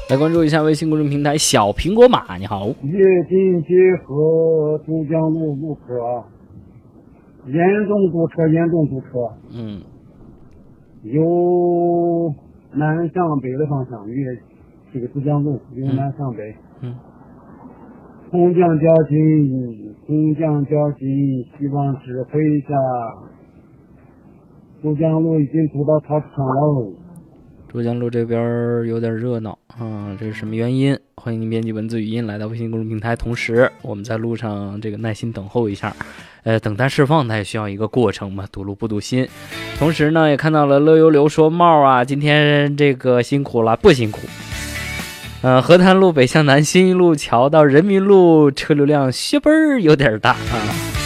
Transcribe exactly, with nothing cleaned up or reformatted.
来关注一下微信公众平台小苹果马，你好。 越境结合珠江路路口严重堵车，严重堵车。 嗯， 由南向北的方向越这个珠江路由南向北。 嗯。 空降交警，空降交警，希望指挥一下。珠江路已经堵到操场喽。 珠江路这边有点热闹啊，这是什么原因？欢迎您编辑文字语音来到微信公众平台，同时我们在路上这个耐心等候一下，呃，等待释放它也需要一个过程嘛，堵路不堵心。同时呢，也看到了乐悠流说帽啊，今天这个辛苦了，不辛苦。呃，河滩路北向南新一路桥到人民路车流量血本有点大啊。